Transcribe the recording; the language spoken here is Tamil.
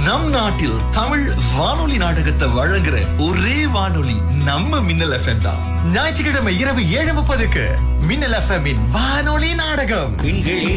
நம் நாட்டில் தமிழ் வானொலி நாடகத்தை வழங்குற ஒரே வானொலி நம்ம மின்னல் எஃப்எம் தான். ஞாயிற்றுக்கிழமை இரவு 7:30க்கு மின்னல் எஃப்எம் வானொலி நாடகம். திங்களே